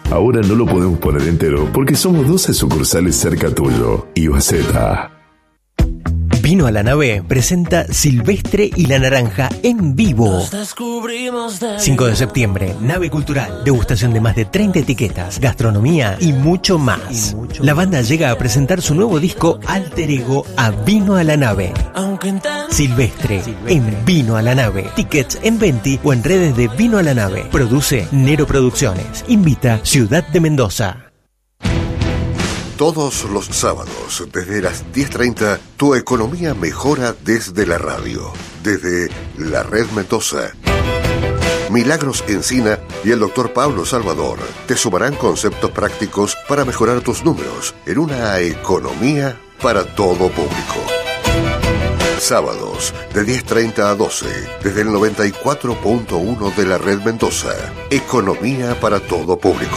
Ahora no lo podemos poner entero porque somos 12 sucursales cerca tuyo. Iwaseta. Vino a la Nave presenta Silvestre y la Naranja en vivo. 5 de septiembre, Nave Cultural. Degustación de más de 30 etiquetas, gastronomía y mucho más. La banda llega a presentar su nuevo disco Alter Ego a Vino a la Nave. Silvestre en Vino a la Nave. Tickets en Venti o en redes de Vino a la Nave. Produce Nero Producciones. Invita Ciudad de Mendoza. Todos los sábados, desde las 10:30, tu economía mejora desde la radio, desde la Red Mendoza. Milagros Encina y el Dr. Pablo Salvador te sumarán conceptos prácticos para mejorar tus números en una economía para todo público. Sábados, de 10:30 a 12, desde el 94.1 de la Red Mendoza. Economía para todo público.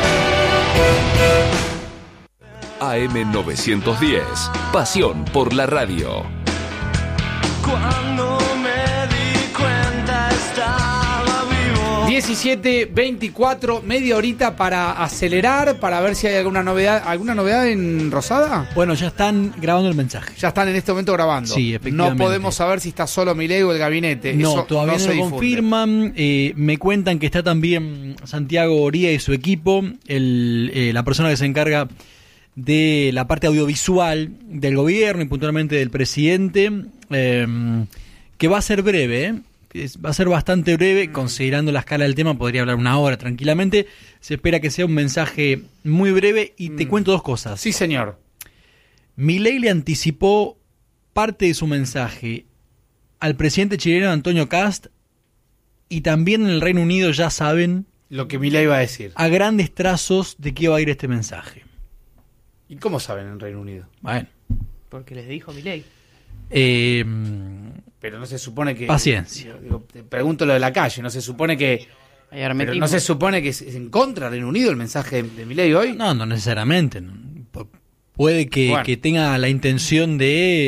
AM910, pasión por la radio. Cuando me di cuenta estaba vivo. 17:24, media horita para acelerar, para ver si hay alguna novedad. ¿Alguna novedad en Rosada? Bueno, ya están grabando el mensaje. Ya están en este momento grabando. Sí, efectivamente. No podemos saber si está solo Milei o el gabinete. No, eso todavía no se lo difunde. confirman. Me cuentan que está también Santiago Oría y su equipo, la persona que se encarga de la parte audiovisual del gobierno y puntualmente del presidente, que va a ser breve, va a ser bastante breve, considerando la escala del tema, podría hablar una hora tranquilamente. Se espera que sea un mensaje muy breve y te cuento dos cosas. Sí, señor. Milei le anticipó parte de su mensaje al presidente chileno Antonio Kast, y también en el Reino Unido ya saben lo que Milei va a decir a grandes trazos de qué va a ir este mensaje. ¿Y cómo saben en Reino Unido? Bueno, porque les dijo Milei. Pero no se supone que... Paciencia. Te pregunto lo de la calle, no se supone que... Pero no se supone que es en contra del Reino Unido el mensaje de Milei hoy. No necesariamente. Puede que tenga la intención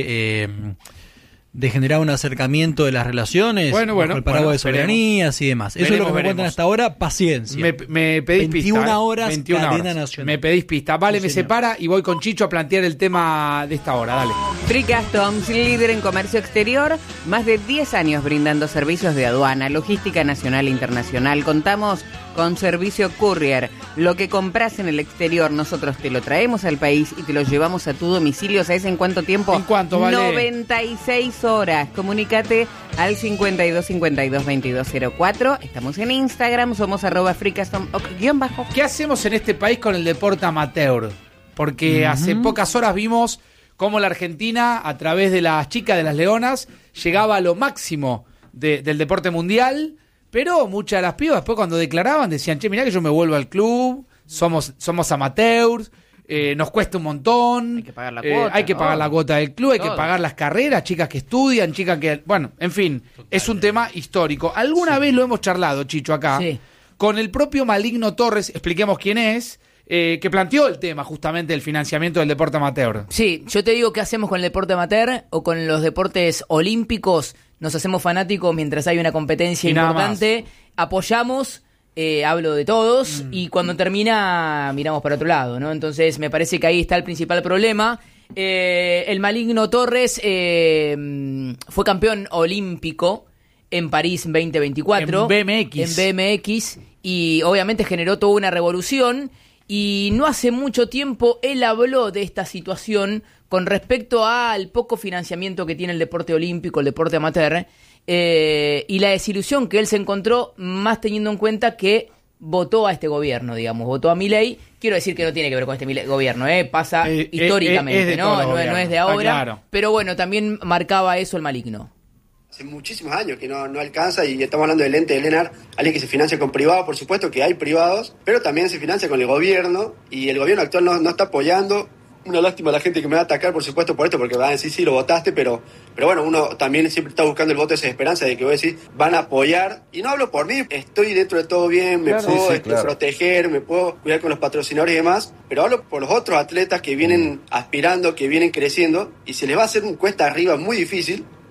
de generar un acercamiento de las relaciones bajo el paraguas de soberanías y demás. Eso es lo que me cuentan hasta ahora. Paciencia. Me pedís 21 pista. horas, 21 cadena horas. nacional. Me pedís pista. Vale, Sí, me señor. separa y voy con Chicho a plantear el tema de esta hora. Dale. Free Customs, líder en comercio exterior, más de 10 años brindando servicios de aduana, logística nacional e internacional. Contamos con servicio courier. Lo que compras en el exterior, nosotros te lo traemos al país y te lo llevamos a tu domicilio. ¿Sabes en cuánto tiempo? ¿En cuánto, Vale? 96 horas. Comunícate al 52 52 2204. Estamos en Instagram, somos @freecustom_. ¿Qué hacemos en este país con el deporte amateur? Porque hace pocas horas vimos cómo la Argentina, a través de las chicas de las Leonas, llegaba a lo máximo del deporte mundial, pero muchas de las pibas después cuando declaraban decían, che, mirá que yo me vuelvo al club, somos amateurs, nos cuesta un montón, Hay que pagar la cuota, hay que pagar la cuota del club, hay que Todo. pagar las carreras, chicas que estudian, chicas que... Bueno, en fin, es un tema histórico. Alguna vez lo hemos charlado, Chicho, acá, Sí. con el propio Maligno Torres, expliquemos quién es, que planteó el tema justamente del financiamiento del deporte amateur. Sí, yo te digo qué hacemos con el deporte amateur o con los deportes olímpicos. Nos hacemos fanáticos mientras hay una competencia Y nada importante. Apoyamos, hablo de todos, y cuando termina miramos para otro lado, ¿no? Entonces me parece que ahí está el principal problema. El Maligno Torres fue campeón olímpico en París 2024. En BMX. Y obviamente generó toda una revolución. Y no hace mucho tiempo él habló de esta situación con respecto al poco financiamiento que tiene el deporte olímpico, el deporte amateur, y la desilusión que él se encontró, más teniendo en cuenta que votó a este gobierno, digamos, votó a Milei. Quiero decir que no tiene que ver con este gobierno, pasa históricamente, es de ¿no? todo No gobierno, es de está ahora, claro. pero bueno, también marcaba eso el Maligno. Hace muchísimos años que no alcanza, y estamos hablando del ente del ENAR, alguien que se financia con privados, por supuesto que hay privados, pero también se financia con el gobierno, y el gobierno actual no está apoyando. Una lástima a la gente que me va a atacar, por supuesto, por esto, porque van a decir, sí, lo votaste, pero bueno, uno también siempre está buscando el voto de esa esperanza de que vos decís, van a apoyar, y no hablo por mí, estoy dentro de todo bien, me puedo proteger, me puedo cuidar con los patrocinadores y demás, pero hablo por los otros atletas que vienen aspirando, que vienen creciendo, y se les va a hacer un cuesta arriba muy difícil,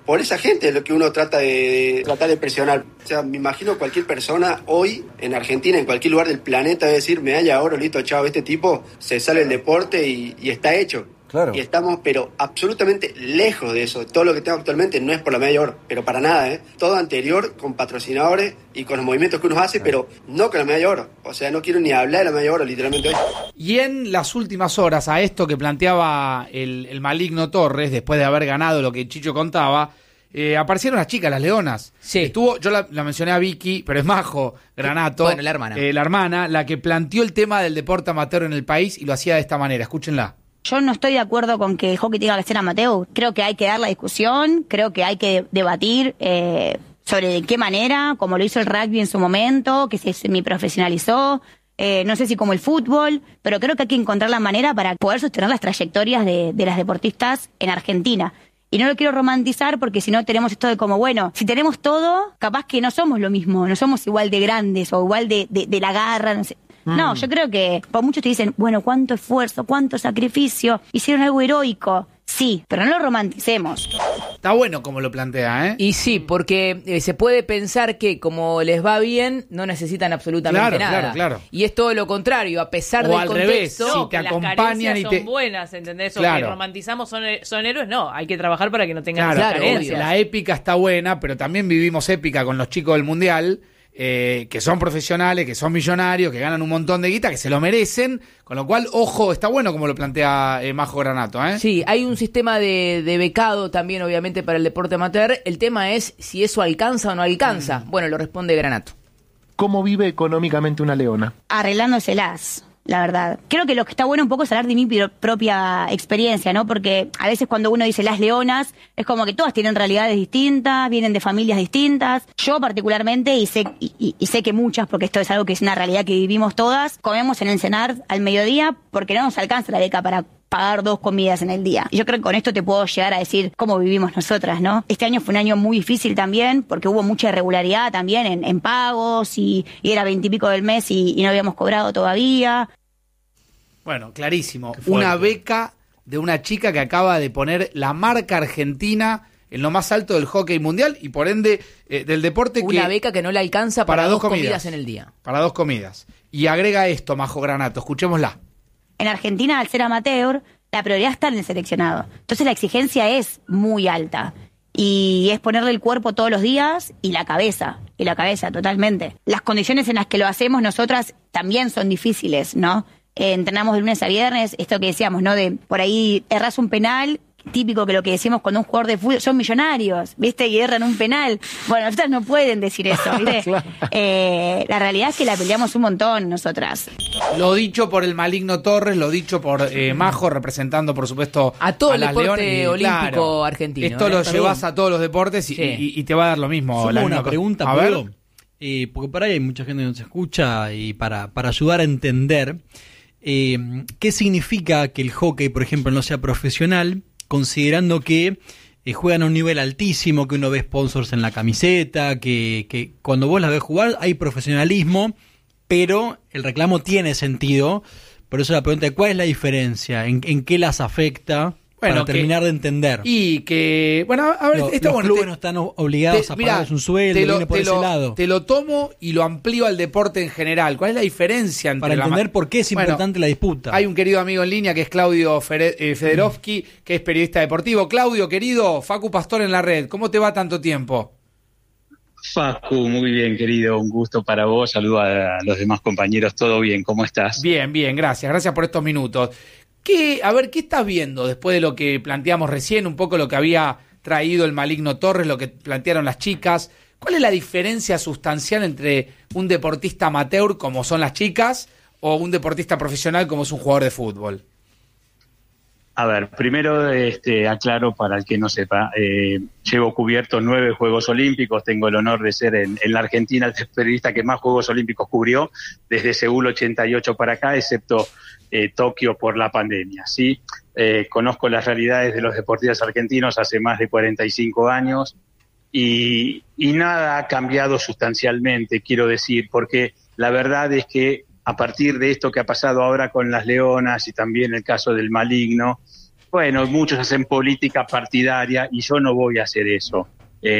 por esa gente es lo que uno trata de tratar de presionar. O sea, me imagino cualquier persona hoy en Argentina, en cualquier lugar del planeta, debe decir, medalla de oro, listo, chao, este tipo se sale del deporte y está hecho. Claro. Y estamos, pero absolutamente lejos de eso. Todo lo que tengo actualmente no es por la medalla de oro, pero para nada, ¿eh? Todo anterior con patrocinadores y con los movimientos que uno hace, pero no con la medalla de oro. O sea, no quiero ni hablar de la medalla de oro, literalmente hoy. Y en las últimas horas, a esto que planteaba el maligno Torres, después de haber ganado lo que Chicho contaba, aparecieron las chicas, las leonas. Sí. Yo la mencioné a Vicky, pero es Majo Granato. Bueno, la hermana. La hermana, la que planteó el tema del deporte amateur en el país y lo hacía de esta manera. Escúchenla. Yo no estoy de acuerdo con que el hockey tenga que ser amateur. Creo que hay que dar la discusión, creo que hay que debatir sobre de qué manera, como lo hizo el rugby en su momento, que se semiprofesionalizó. No sé si como el fútbol, pero creo que hay que encontrar la manera para poder sostener las trayectorias de las deportistas en Argentina. Y no lo quiero romantizar porque si no tenemos esto de como, bueno, si tenemos todo, capaz que no somos lo mismo, no somos igual de grandes o igual de la garra, no sé. No, yo creo que por muchos te dicen, bueno, cuánto esfuerzo, cuánto sacrificio, hicieron algo heroico. Sí, pero no lo romanticemos. Está bueno como lo plantea, ¿eh? Y sí, porque se puede pensar que como les va bien, no necesitan absolutamente nada. Claro. Y es todo lo contrario, a pesar o del al contexto. revés, si te acompañan y son buenas, ¿entendés? O claro. que romantizamos son héroes, no, hay que trabajar para que no tengan claro, carencias. La épica está buena, pero también vivimos épica con los chicos del Mundial, que son profesionales, que son millonarios, que ganan un montón de guita, que se lo merecen, con lo cual, ojo, está bueno como lo plantea Majo Granato, ¿eh? Sí, hay un sistema de becado también, obviamente, para el deporte amateur. El tema es si eso alcanza o no alcanza. Bueno, lo responde Granato. ¿Cómo vive económicamente una leona? Arreglándoselas, la verdad. Creo que lo que está bueno un poco es hablar de mi propia experiencia, ¿no? Porque a veces cuando uno dice las leonas, es como que todas tienen realidades distintas, vienen de familias distintas. Yo particularmente, y sé que muchas, porque esto es algo que es una realidad que vivimos todas, comemos en el cenar al mediodía porque no nos alcanza la beca para pagar 2 comidas en el día. Y yo creo que con esto te puedo llegar a decir cómo vivimos nosotras, ¿no? Este año fue un año muy difícil también, porque hubo mucha irregularidad también en pagos, y era 20 y pico del mes y no habíamos cobrado todavía. Bueno, clarísimo. Una beca de una chica que acaba de poner la marca argentina en lo más alto del hockey mundial y por ende del deporte. Una beca que no le alcanza para 2 comidas en el día. Para 2 comidas. Y agrega esto, Majo Granato, escuchémosla. En Argentina, al ser amateur, la prioridad está en el seleccionado. Entonces la exigencia es muy alta. Y es ponerle el cuerpo todos los días y la cabeza totalmente. Las condiciones en las que lo hacemos nosotras también son difíciles, ¿no? Entrenamos de lunes a viernes, esto que decíamos, ¿no? De por ahí erras un penal, típico que lo que decimos cuando un jugador de fútbol, son millonarios, ¿viste? Y erran un penal. Bueno, nosotras no pueden decir eso, ¿viste? Claro. La realidad es que la peleamos un montón nosotras. Lo dicho por el maligno Torres, lo dicho por Majo, representando, por supuesto, a todo el las deporte Leones, olímpico claro, argentino. Esto lo llevas a todos los deportes y te va a dar lo mismo. Solo una pregunta, a ver. Porque por ahí hay mucha gente que nos escucha y para ayudar a entender qué significa que el hockey, por ejemplo, no sea profesional, considerando que juegan a un nivel altísimo, que uno ve sponsors en la camiseta, que cuando vos las ves jugar hay profesionalismo, pero el reclamo tiene sentido. Por eso la pregunta es, ¿cuál es la diferencia? ¿En qué las afecta? Para terminar de entender. Y que, bueno, a ver, los clubes no están obligados a pagarles un sueldo, viene por ese lado. Te lo tomo y lo amplío al deporte en general. ¿Cuál es la diferencia entre para entender por qué es importante la disputa? Hay un querido amigo en línea que es Claudio Federovsky, que es periodista deportivo. Claudio, querido, Facu Pastor en la red. ¿Cómo te va tanto tiempo? Facu, muy bien, querido, un gusto para vos. Saludo a los demás compañeros. ¿Todo bien? ¿Cómo estás? Bien, gracias. Gracias por estos minutos. A ver, ¿qué estás viendo después de lo que planteamos recién, un poco lo que había traído el maligno Torres, lo que plantearon las chicas? ¿Cuál es la diferencia sustancial entre un deportista amateur, como son las chicas, o un deportista profesional, como es un jugador de fútbol? A ver, primero aclaro para el que no sepa, llevo cubierto 9 Juegos Olímpicos, tengo el honor de ser en la Argentina el periodista que más Juegos Olímpicos cubrió, desde Seúl 88 para acá, excepto Tokio por la pandemia, ¿sí? Conozco las realidades de los deportistas argentinos hace más de 45 años y nada ha cambiado sustancialmente, quiero decir, porque la verdad es que a partir de esto que ha pasado ahora con las leonas y también el caso del maligno, bueno, muchos hacen política partidaria y yo no voy a hacer eso.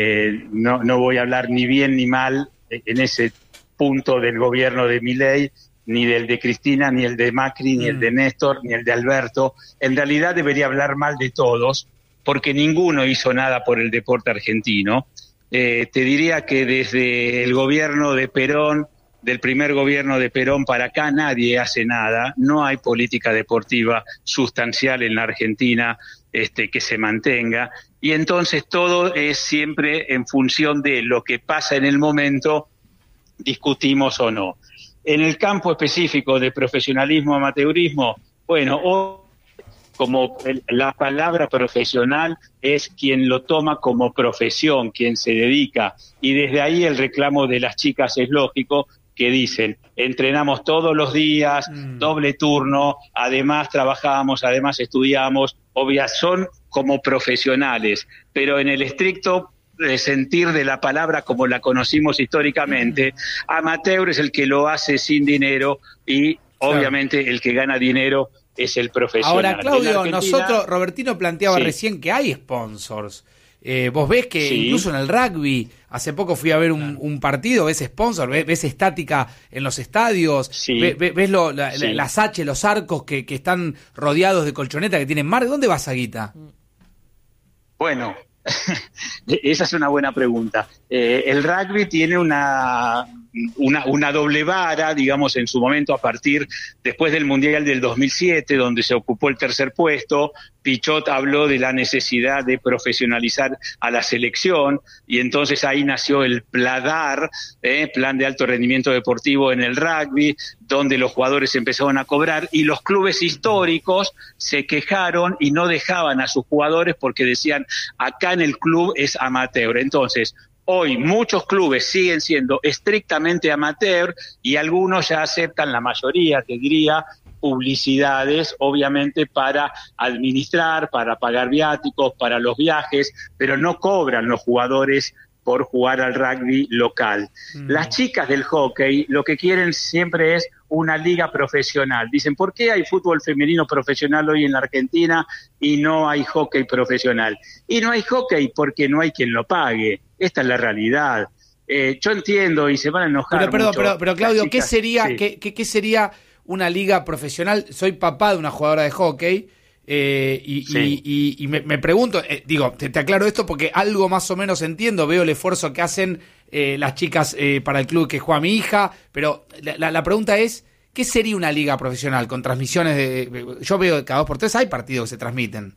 No voy a hablar ni bien ni mal en ese punto del gobierno de Milei, ni del de Cristina, ni el de Macri, ni el de Néstor, ni el de Alberto. En realidad debería hablar mal de todos, porque ninguno hizo nada por el deporte argentino. Te diría que desde el gobierno de Perón, del primer gobierno de Perón para acá, nadie hace nada. No hay política deportiva sustancial en la Argentina que se mantenga. Y entonces todo es siempre en función de lo que pasa en el momento, discutimos o no. En el campo específico de profesionalismo, amateurismo, bueno, como la palabra profesional es quien lo toma como profesión, quien se dedica, y desde ahí el reclamo de las chicas es lógico, que dicen, entrenamos todos los días, doble turno, además trabajamos, además estudiamos, son como profesionales, pero en el estricto sentir de la palabra como la conocimos históricamente, amateur es el que lo hace sin dinero y obviamente el que gana dinero es el profesional. Ahora, Claudio, nosotros, Robertino planteaba recién que hay sponsors. Vos ves que incluso en el rugby, hace poco fui a ver un partido, ves sponsor, ves estática en los estadios, ves las H, los arcos que están rodeados de colchoneta que tienen mar. ¿De dónde va esa guita? Bueno, esa es una buena pregunta. El rugby tiene una doble vara, digamos, en su momento, a partir después del Mundial del 2007, donde se ocupó el tercer puesto. Pichot habló de la necesidad de profesionalizar a la selección, y entonces ahí nació el PLADAR, Plan de Alto Rendimiento Deportivo en el Rugby, donde los jugadores empezaron a cobrar, y los clubes históricos se quejaron y no dejaban a sus jugadores porque decían, acá en el club es amateur. Entonces, hoy muchos clubes siguen siendo estrictamente amateur y algunos ya aceptan, la mayoría te diría, publicidades, obviamente para administrar, para pagar viáticos, para los viajes, pero no cobran los jugadores por jugar al rugby local. Las chicas del hockey lo que quieren siempre es una liga profesional. Dicen, ¿por qué hay fútbol femenino profesional hoy en la Argentina y no hay hockey profesional? Y no hay hockey porque no hay quien lo pague. Esta es la realidad. Yo entiendo y se van a enojar pero Claudio, chicas, ¿qué sería una liga profesional? Soy papá de una jugadora de hockey y me pregunto, te aclaro esto porque algo más o menos entiendo, veo el esfuerzo que hacen las chicas para el club que juega mi hija, pero la pregunta es, ¿qué sería una liga profesional con transmisiones yo veo que cada 2x3 hay partidos que se transmiten?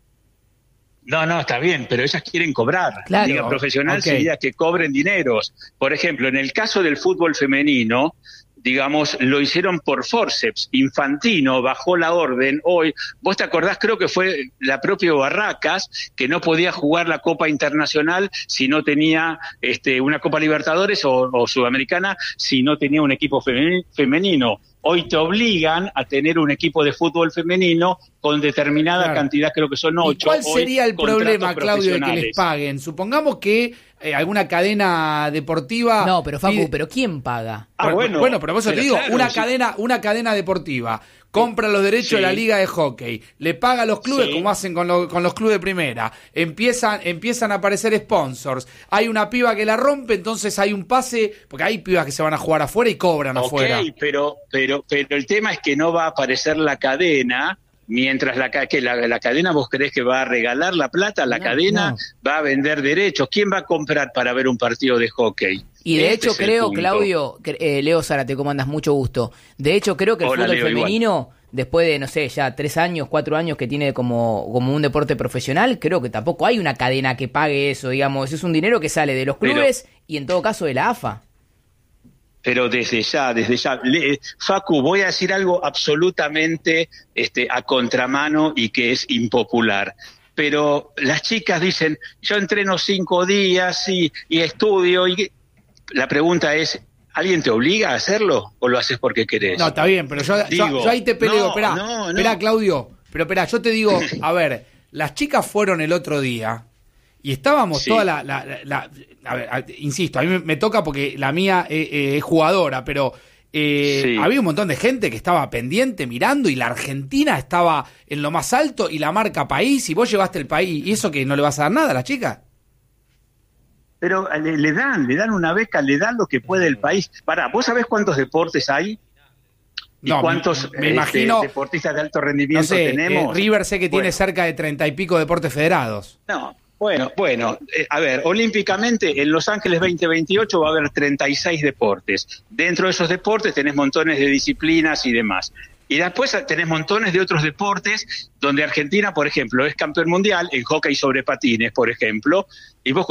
No, está bien, pero ellas quieren cobrar. Claro. Liga profesional sería que cobren dineros. Por ejemplo, en el caso del fútbol femenino, digamos, lo hicieron por forceps. Infantino bajó la orden hoy. Vos te acordás, creo que fue la propia Barracas, que no podía jugar la Copa Internacional si no tenía una Copa Libertadores o Sudamericana, si no tenía un equipo femenino. Hoy te obligan a tener un equipo de fútbol femenino con determinada cantidad, creo que son 8. ¿Y cuál sería el problema, Claudio, de que les paguen? Supongamos que alguna cadena deportiva... No, pero Facu, ¿pero quién paga? Bueno, pero vos te digo, claro, una cadena deportiva compra los derechos de la liga de hockey, le paga a los clubes como hacen con los clubes de primera, empiezan a aparecer sponsors, hay una piba que la rompe, entonces hay un pase, porque hay pibas que se van a jugar afuera y cobran afuera. Pero el tema es que no va a aparecer la cadena, mientras la cadena, ¿vos creés que va a regalar la plata? La cadena va a vender derechos. ¿Quién va a comprar para ver un partido de hockey? Y de hecho creo, Claudio, Leo Zárate, ¿cómo andas? Mucho gusto. De hecho creo que el fútbol femenino, después de, no sé, ya 3 años, 4 años que tiene como un deporte profesional, creo que tampoco hay una cadena que pague eso, digamos. Es un dinero que sale de los clubes y en todo caso de la AFA. Pero desde ya, Facu, voy a decir algo absolutamente a contramano y que es impopular. Pero las chicas dicen, yo entreno 5 días y estudio. La pregunta es, ¿alguien te obliga a hacerlo o lo haces porque querés? No, está bien, pero yo ahí te peleo. Esperá, Claudio, pero yo te digo, a ver, las chicas fueron el otro día y estábamos toda a ver, insisto, a mí me toca porque la mía es jugadora, pero había un montón de gente que estaba pendiente, mirando, y la Argentina estaba en lo más alto, y la marca país, y vos llevaste el país, y eso que no le vas a dar nada a las chicas. Pero le dan una beca, le dan lo que puede el país. ¿Vos sabés cuántos deportes hay? ¿Y cuántos me imagino, deportistas de alto rendimiento tenemos? River sé que tiene cerca de 30 y pico deportes federados. No, bueno, a ver, olímpicamente en Los Ángeles 2028 va a haber 36 deportes. Dentro de esos deportes tenés montones de disciplinas y demás. Y después tenés montones de otros deportes donde Argentina, por ejemplo, es campeón mundial en hockey sobre patines, por ejemplo. ¿Y vos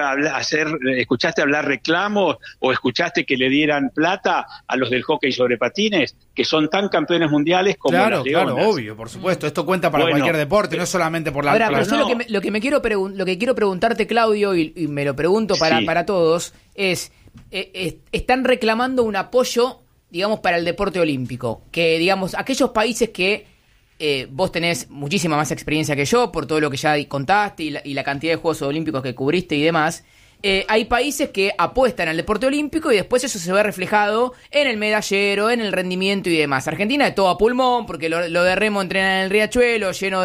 escuchaste hablar reclamos o escuchaste que le dieran plata a los del hockey sobre patines, que son tan campeones mundiales como las leonas? Claro, obvio, por supuesto. Esto cuenta para cualquier deporte, no solamente por la... Ahora, pero yo lo que quiero preguntarte, Claudio, y me lo pregunto para todos, es, están reclamando un apoyo, digamos, para el deporte olímpico, que, digamos, aquellos países que vos tenés muchísima más experiencia que yo, por todo lo que ya contaste y la cantidad de Juegos Olímpicos que cubriste y demás, hay países que apuestan al deporte olímpico y después eso se ve reflejado en el medallero, en el rendimiento y demás. Argentina es todo a pulmón, porque lo de remo entrenan en el riachuelo, lleno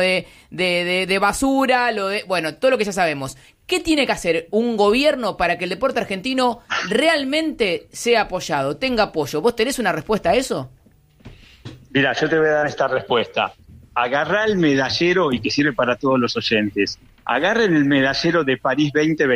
de basura, todo lo que ya sabemos. ¿Qué tiene que hacer un gobierno para que el deporte argentino realmente sea apoyado, tenga apoyo? ¿Vos tenés una respuesta a eso? Mirá, yo te voy a dar esta respuesta. Agarrá el medallero, y que sirve para todos los oyentes. Agarren el medallero de París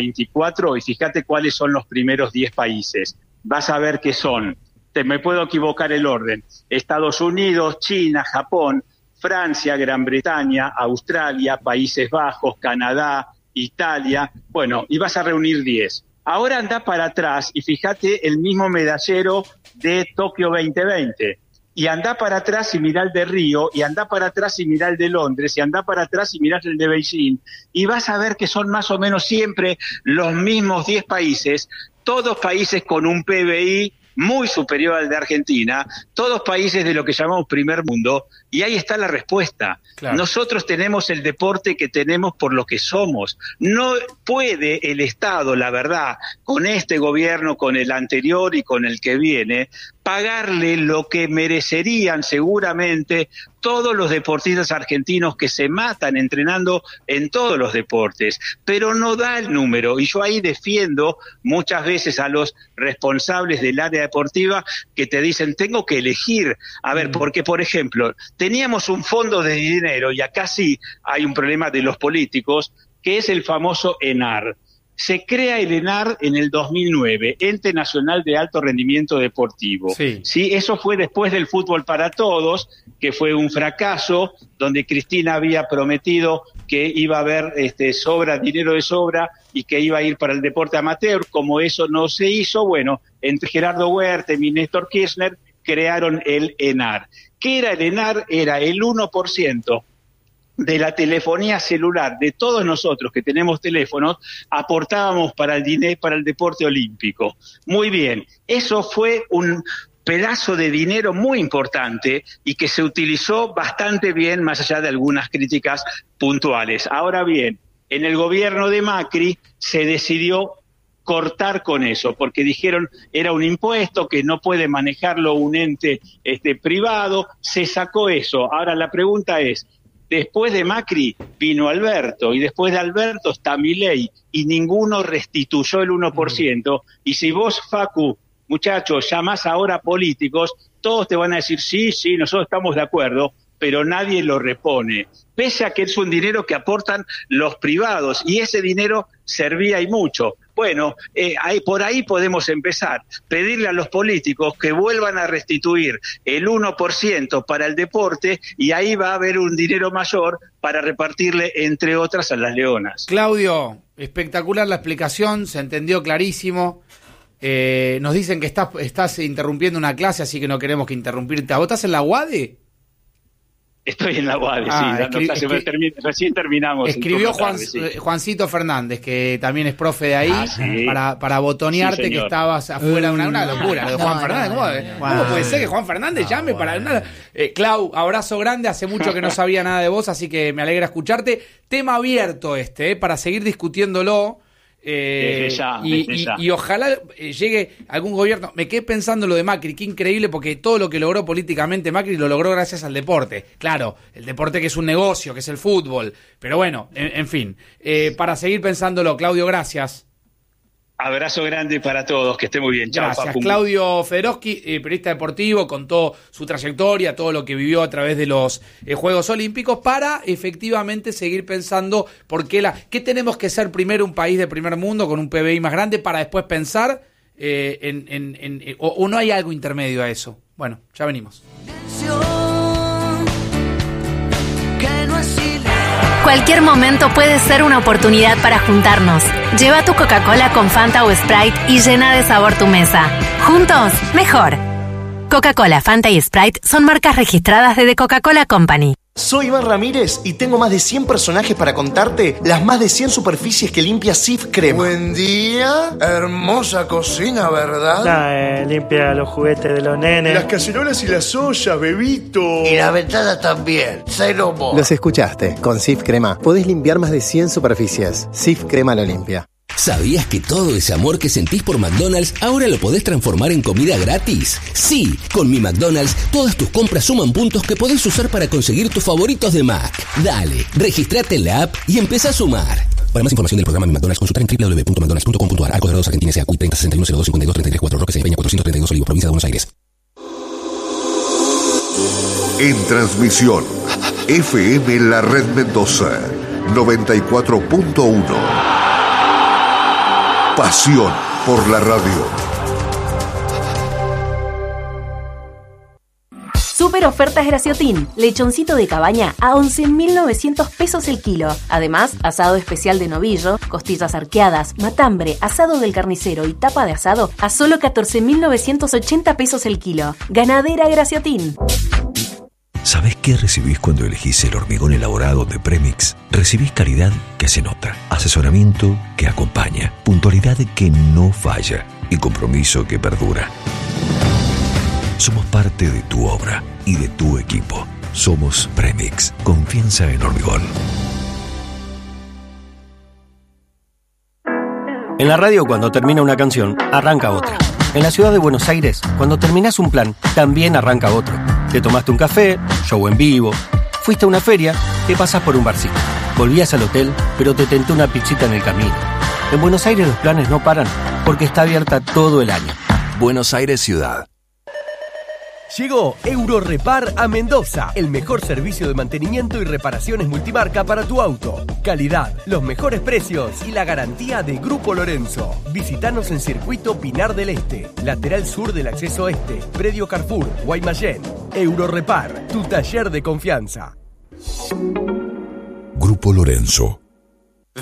2024 y fíjate cuáles son los primeros 10 países. Vas a ver qué son. Me puedo equivocar el orden. Estados Unidos, China, Japón, Francia, Gran Bretaña, Australia, Países Bajos, Canadá, Italia. Bueno, y vas a reunir 10. Ahora anda para atrás y fíjate el mismo medallero de Tokio 2020. Y anda para atrás y mirá el de Río, y anda para atrás y mirá el de Londres, y anda para atrás y mirá el de Beijing, y vas a ver que son más o menos siempre los mismos 10 países, todos países con un PBI muy superior al de Argentina, todos países de lo que llamamos primer mundo, y ahí está la respuesta. Claro. Nosotros tenemos el deporte que tenemos por lo que somos. No puede el Estado, la verdad, con este gobierno, con el anterior y con el que viene, pagarle lo que merecerían seguramente todos los deportistas argentinos que se matan entrenando en todos los deportes, pero no da el número, y yo ahí defiendo muchas veces a los responsables del área deportiva que te dicen, tengo que elegir, a ver, porque por ejemplo, teníamos un fondo de dinero, y acá sí hay un problema de los políticos, que es el famoso ENAR. Se crea el ENAR en el 2009, Ente Nacional de Alto Rendimiento Deportivo. Sí, eso fue después del Fútbol para Todos, que fue un fracaso, donde Cristina había prometido que iba a haber dinero de sobra y que iba a ir para el deporte amateur. Como eso no se hizo, bueno, entre Gerardo Huerta y Néstor Kirchner crearon el ENAR. ¿Qué era el ENAR? Era el 1% de la telefonía celular de todos nosotros que tenemos teléfonos, aportábamos para el deporte olímpico. Muy bien, eso fue un pedazo de dinero muy importante y que se utilizó bastante bien, más allá de algunas críticas puntuales. Ahora bien, en el gobierno de Macri se decidió cortar con eso, porque dijeron era un impuesto que no puede manejarlo un ente privado, se sacó eso. Ahora la pregunta es, después de Macri vino Alberto, y después de Alberto está Milei, y ninguno restituyó el 1%, y si vos, Facu, muchachos, llamás ahora a políticos, todos te van a decir, sí, nosotros estamos de acuerdo, pero nadie lo repone, pese a que es un dinero que aportan los privados, y ese dinero servía y mucho. Bueno, por ahí podemos empezar, pedirle a los políticos que vuelvan a restituir el 1% para el deporte, y ahí va a haber un dinero mayor para repartirle, entre otras, a las leonas. Claudio, espectacular la explicación, se entendió clarísimo. Nos dicen que estás interrumpiendo una clase, así que no queremos que interrumpirte. ¿Vos estás en la UADE? Estoy en la UADE, dando clase, recién terminamos. Escribió Juancito Fernández, que también es profe de ahí, para botonearte, que estabas afuera, una locura. Lo de Juan Fernández. ¿Cómo puede ser que Juan Fernández llame para nada? Clau, abrazo grande, hace mucho que no sabía nada de vos, así que me alegra escucharte. Tema abierto para seguir discutiéndolo. Desde ya. Y ojalá llegue algún gobierno. Me quedé pensando lo de Macri, qué increíble, porque todo lo que logró políticamente Macri lo logró gracias al deporte. Claro, el deporte que es un negocio, que es el fútbol. Pero bueno, en fin. Para seguir pensándolo, Claudio, gracias. Abrazo grande para todos, que esté muy bien. Chao, Gracias. Papu. Claudio Federoski, periodista deportivo, contó su trayectoria, todo lo que vivió a través de los Juegos Olímpicos, para efectivamente seguir pensando qué tenemos que ser primero un país de primer mundo con un PBI más grande para después pensar o no hay algo intermedio a eso. Bueno, ya venimos. Cualquier momento puede ser una oportunidad para juntarnos. Lleva tu Coca-Cola con Fanta o Sprite y llena de sabor tu mesa. Juntos, mejor. Coca-Cola, Fanta y Sprite son marcas registradas de The Coca-Cola Company. Soy Iván Ramírez y tengo más de 100 personajes para contarte las más de 100 superficies que limpia Cif Crema. Buen día, hermosa cocina, ¿verdad? Limpia los juguetes de los nenes. Las cacerolas y las ollas, bebito. Y las ventanas también, cero mo. Los escuchaste, con Cif Crema podés limpiar más de 100 superficies. Cif Crema lo limpia. ¿Sabías que todo ese amor que sentís por McDonald's ahora lo podés transformar en comida gratis? Sí, con mi McDonald's todas tus compras suman puntos que podés usar para conseguir tus favoritos de Mac. Dale, registrate en la app y empezá a sumar. Para más información del programa Mi McDonald's, consultar en www.mcdonalds.com.ar. Arcos Dorados, Argentina, S.A. 30 61 02 52 33 4, Roque Peña 432 Olivos, provincia de Buenos Aires. En transmisión, FM La Red Mendoza, 94.1. Pasión por la radio. Super ofertas Graciotin. Lechoncito de cabaña a 11.900 pesos el kilo. Además, asado especial de novillo, costillas arqueadas, matambre, asado del carnicero y tapa de asado a solo 14.980 pesos el kilo. Ganadera Graciotin. ¿Sabés qué recibís cuando elegís el hormigón elaborado de Premix? Recibís calidad que se nota, asesoramiento que acompaña, puntualidad que no falla y compromiso que perdura. Somos parte de tu obra y de tu equipo. Somos Premix. Confianza en hormigón. En la radio, cuando termina una canción, arranca otra. En la ciudad de Buenos Aires, cuando terminás un plan, también arranca otro. Te tomaste un café, show en vivo, fuiste a una feria, te pasás por un barcito. Volvías al hotel, pero te tentó una pizzita en el camino. En Buenos Aires los planes no paran, porque está abierta todo el año. Buenos Aires Ciudad. Llegó Eurorepar a Mendoza, el mejor servicio de mantenimiento y reparaciones multimarca para tu auto. Calidad, los mejores precios y la garantía de Grupo Lorenzo. Visítanos en Circuito Pinar del Este, lateral sur del acceso este, predio Carrefour, Guaymallén. Eurorepar, tu taller de confianza. Grupo Lorenzo.